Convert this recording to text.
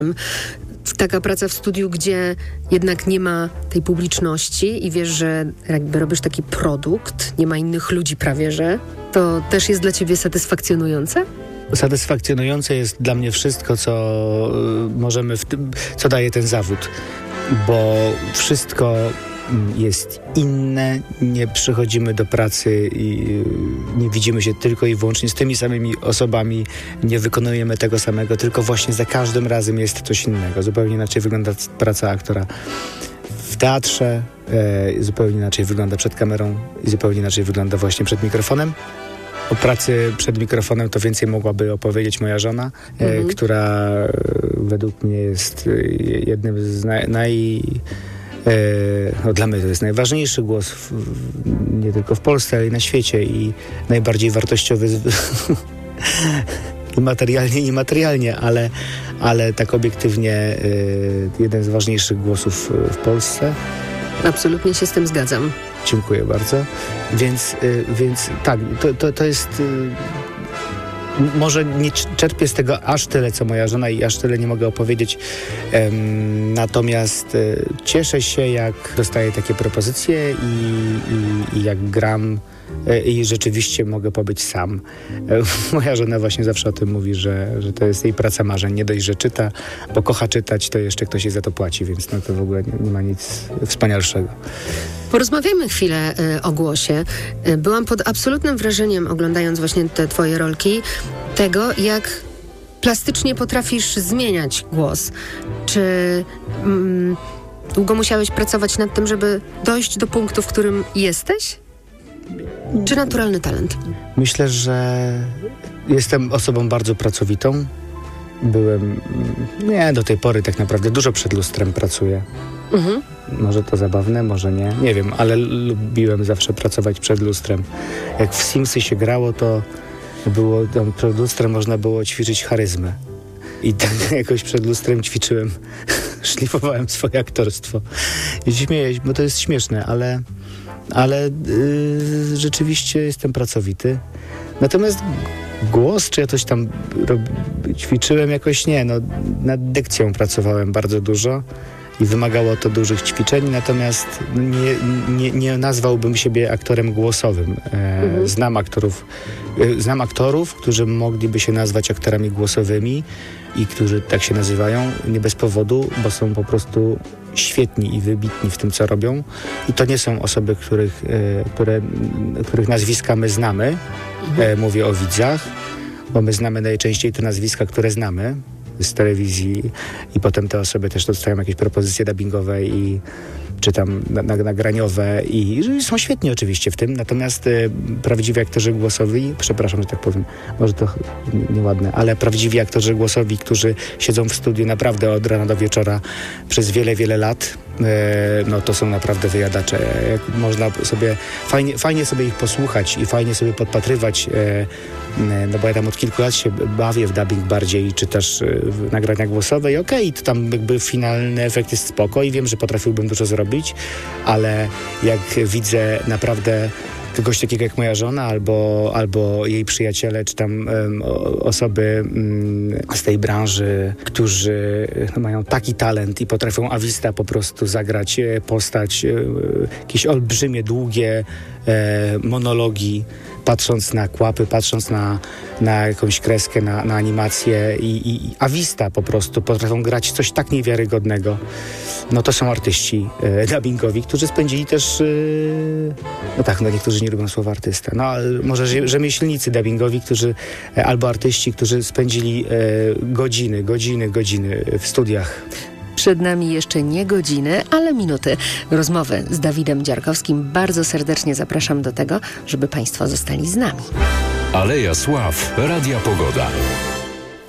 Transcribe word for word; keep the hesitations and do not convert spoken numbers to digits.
Taka praca w studiu, gdzie jednak nie ma tej publiczności i wiesz, że jakby robisz taki produkt, nie ma innych ludzi prawie, że to też jest dla ciebie satysfakcjonujące? Satysfakcjonujące jest dla mnie wszystko, co możemy, w tym, co daje ten zawód, bo wszystko jest inne, nie przychodzimy do pracy i nie widzimy się tylko i wyłącznie z tymi samymi osobami, nie wykonujemy tego samego, tylko właśnie za każdym razem jest coś innego. Zupełnie inaczej wygląda praca aktora w teatrze, e, zupełnie inaczej wygląda przed kamerą i zupełnie inaczej wygląda właśnie przed mikrofonem. O pracy przed mikrofonem to więcej mogłaby opowiedzieć moja żona, mhm. e, która e, według mnie jest jednym z naj... naj E, no dla mnie to jest najważniejszy głos w, nie tylko w Polsce, ale i na świecie i najbardziej wartościowy z, i materialnie, i niematerialnie, ale, ale tak obiektywnie e, jeden z ważniejszych głosów w Polsce. Absolutnie się z tym zgadzam. Dziękuję bardzo. Więc, e, więc tak, to, to, to jest... E, Może nie czerpię z tego aż tyle, co moja żona i aż tyle nie mogę opowiedzieć. Um, natomiast e, cieszę się, jak dostaję takie propozycje i, i, i jak gram e, i rzeczywiście mogę pobyć sam. E, moja żona właśnie zawsze o tym mówi, że, że to jest jej praca marzeń. Nie dość, że czyta, bo kocha czytać, to jeszcze ktoś jej za to płaci, więc no to w ogóle nie, nie ma nic wspanialszego. Porozmawiajmy chwilę y, o głosie. Y, byłam pod absolutnym wrażeniem, oglądając właśnie te twoje rolki, tego, jak plastycznie potrafisz zmieniać głos. Czy mm, długo musiałeś pracować nad tym, żeby dojść do punktu, w którym jesteś? Czy naturalny talent? Myślę, że jestem osobą bardzo pracowitą. Byłem, nie, do tej pory tak naprawdę dużo przed lustrem pracuję. Mhm. Może to zabawne, może nie, nie wiem, ale lubiłem zawsze pracować przed lustrem. Jak w Simsy się grało, to było, tam przed lustrem można było ćwiczyć charyzmę. I tak jakoś przed lustrem ćwiczyłem, szlifowałem swoje aktorstwo. I śmieję się, bo to jest śmieszne, ale, ale yy, rzeczywiście jestem pracowity. Natomiast głos, czy ja coś tam rob- ćwiczyłem jakoś nie, no nad dykcją pracowałem bardzo dużo i wymagało to dużych ćwiczeń, natomiast nie, nie, nie nazwałbym siebie aktorem głosowym. E, mhm. Znam aktorów, e, znam aktorów, którzy mogliby się nazwać aktorami głosowymi i którzy tak się nazywają nie bez powodu, bo są po prostu świetni i wybitni w tym, co robią. I to nie są osoby, których, e, które, których nazwiska my znamy. Mhm. E, mówię o widzach, bo my znamy najczęściej te nazwiska, które znamy z telewizji i potem te osoby też dostają jakieś propozycje dubbingowe i czy tam nagraniowe i są świetni oczywiście w tym, natomiast y, prawdziwi aktorzy głosowi, przepraszam, że tak powiem, może to nieładne, ale prawdziwi aktorzy głosowi, którzy siedzą w studiu naprawdę od rana do wieczora przez wiele, wiele lat, y, no to są naprawdę wyjadacze. Jak można sobie, fajnie, fajnie sobie ich posłuchać i fajnie sobie podpatrywać, y, y, no bo ja tam od kilku lat się bawię w dubbing bardziej, czy też y, w nagrania głosowe i okej, okay, to tam jakby finalny efekt jest spoko i wiem, że potrafiłbym dużo zrobić, ale jak widzę naprawdę kogoś takiego jak moja żona albo, albo jej przyjaciele, czy tam um, osoby um, z tej branży, którzy no, mają taki talent i potrafią a vista po prostu zagrać postać, e, jakieś olbrzymie, długie e, monologi, patrząc na kłapy, patrząc na, na jakąś kreskę, na, na animację i, i a vista po prostu potrafią grać coś tak niewiarygodnego. No to są artyści e, dubbingowi, którzy spędzili też, e, no tak, no niektórzy nie lubią słowa artysta, no ale może rzemieślnicy dubbingowi, którzy, e, albo artyści, którzy spędzili e, godziny, godziny, godziny w studiach. Przed nami jeszcze nie godziny, ale minuty rozmowy z Dawidem Dziarkowskim. Bardzo serdecznie zapraszam do tego, żeby Państwo zostali z nami. Aleja Sław, Radia Pogoda.